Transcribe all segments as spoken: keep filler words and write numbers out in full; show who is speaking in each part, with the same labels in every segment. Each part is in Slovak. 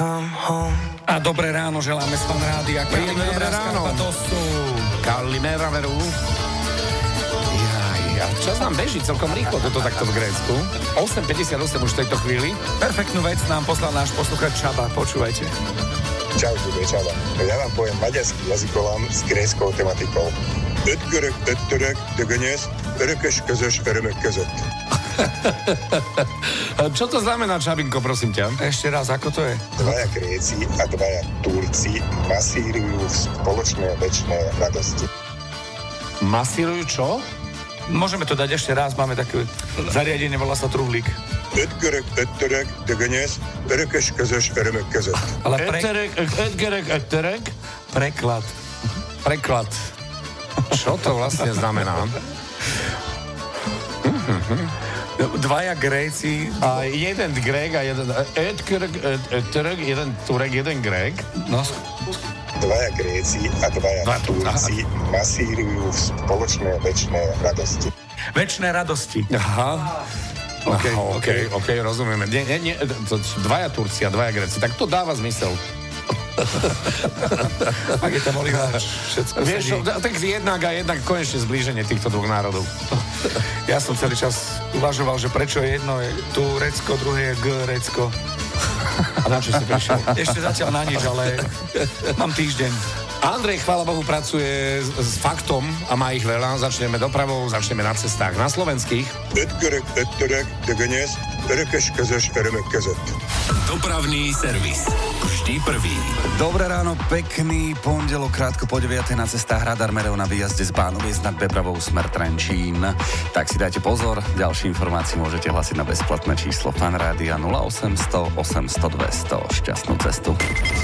Speaker 1: A dobré ráno želáme z Fan Rádia.
Speaker 2: Príjemné ráno. Kalimera veru. Jaj, a čas nám beží celkom rýchlo toto takto v Grécku. osem päťdesiatosem už v tejto chvíli.
Speaker 1: Perfektnú vec nám poslal náš posluchač Čaba. Počúvajte.
Speaker 3: Čau, tu je Čaba. Ja vám poviem maďarský jazykolám s gréckou tematikou. Ötkörök, öttörök, dögönyös, örökös, közös, örömök között.
Speaker 2: Čo to znamená, Čabinko, prosím ťa?
Speaker 1: Ešte raz, ako to je?
Speaker 3: Dvaja Gréci a dvaja Turci masírujú v spoločnej večnej radosti.
Speaker 2: Masírujú čo?
Speaker 1: Môžeme to dať ešte raz, máme také zariadenie, volá sa truhlík.
Speaker 3: Ötkörök, öttörök, dögönyös, örökös, közös, örömök között.
Speaker 1: Ale pre...
Speaker 2: Etterek, etterek, etterek?
Speaker 1: Preklad.
Speaker 2: Preklad. Čo to vlastne znamená?
Speaker 1: Dvaja Gréci
Speaker 2: a jeden Grék a jeden etterek, etterek, jeden Turek, jeden Grék.
Speaker 1: No.
Speaker 3: Dvaja Gréci a dvaja
Speaker 2: Dva,
Speaker 3: Turci masírujú v spoločnej večnej radosti.
Speaker 1: Večné radosti.
Speaker 2: Aha. OK, OK, OK, rozumieme. Nie, nie, nie, to sú dvaja Turci a dvaja Gréci, tak to dáva zmysel.
Speaker 1: Ak je tam Oliváč, všetko
Speaker 2: Vieš,
Speaker 1: sedí.
Speaker 2: tak jednak a jednak konečne zblíženie týchto dvoch národov.
Speaker 1: Ja som celý čas uvažoval, že prečo jedno je Turecko, druhé je Grécko.
Speaker 2: A na čo si prišiel?
Speaker 1: Ešte zatiaľ na nič, ale mám týždeň.
Speaker 2: Andrej, chvála Bohu, pracuje s, s faktom a má ich veľa. Začneme dopravou, začneme na cestách na slovenských.
Speaker 3: Ötkörök, öttörök, dögönyös, örökös, közös, örömök között.
Speaker 4: Dopravný servis. Vždy prvý.
Speaker 5: Dobré ráno, pekný pondelok, krátko po deviatej na cestách Radar Mereu na výjazde z Bánoviec nad Bebravou smer Trenčín. Tak si dajte pozor, ďalšie informácie môžete hlasiť na bezplatné číslo Fan Rádia nula osemsto osemsto dvesto. Šťastnú cestu.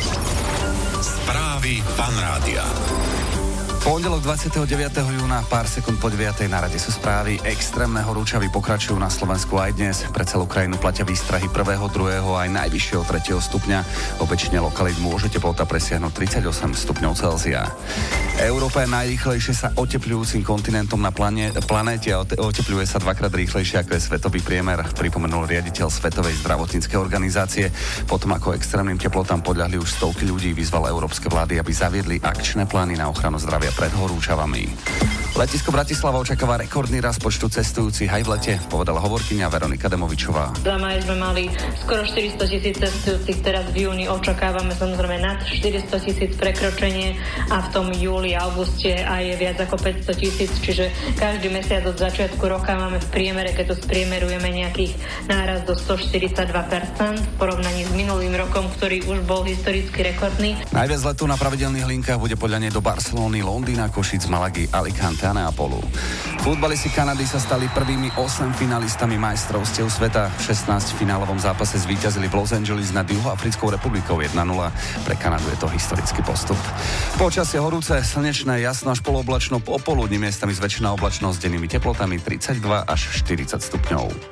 Speaker 4: Správy Fan Rádia.
Speaker 5: Pondelok dvadsiateho deviateho júna, pár sekúnd po deviatej na rade sú správy. Extrémne horúčavy pokračujú na Slovensku aj dnes. Pre celú krajinu platia výstrahy prvého, druhého aj najvyššieho tretieho stupňa. O väčšine lokalít môže teplota presiahnuť tridsaťosem stupňov Celzia. Európa je najrýchlejšie sa otepľujúcim kontinentom na plane, planéte a otepľuje sa dvakrát rýchlejšie ako je svetový priemer, pripomenul riaditeľ Svetovej zdravotníckej organizácie. Potom ako extrémnym teplotám podľahli už stovky ľudí, vyzval európske vlády, aby zaviedli akčné plány na ochranu zdravia pred horúčavami. Letisko Bratislava očakáva rekordný rast počtu cestujúcich aj v lete, povedala hovorkyňa Veronika Demovičová.
Speaker 6: Za maj sme mali skoro štyristo tisíc cestujúcich, teraz v júni očakávame samozrejme nad štyristo tisíc prekročenie a v tom júli, auguste aj viac ako päťsto tisíc, čiže každý mesiac od začiatku roka máme v priemere, keď to spriemerujeme, nejakých náraz do stoštyridsaťdva percent v porovnaní s minulým rokom, ktorý už bol historicky rekordný.
Speaker 5: Najviac letov na pravidelných linkách bude podľa nej do Barcelóny, Londýna, Košic, Malagy, Alicante a Neapolu. Futbalisti Kanady sa stali prvými osem finalistami majstrovstiev sveta. V šestnásťfinálovom zápase zvíťazili v Los Angeles nad Juhoafrickou republikou jedna nula. Pre Kanadu je to historický postup. Počasie horúce, slnečné, jasno až polooblačno, popoludní miestami zväčšená oblačnosť s dennými teplotami tridsaťdva až štyridsať stupňov.